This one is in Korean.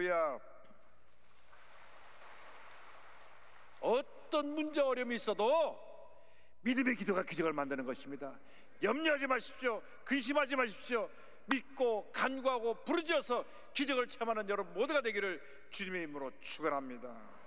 할렐루야. 어떤 문제 어려움이 있어도 믿음의 기도가 기적을 만드는 것입니다. 염려하지 마십시오. 근심하지 마십시오. 믿고 간구하고 부르짖어서 기적을 체험하는 여러분 모두가 되기를 주님의 이름으로 축원합니다.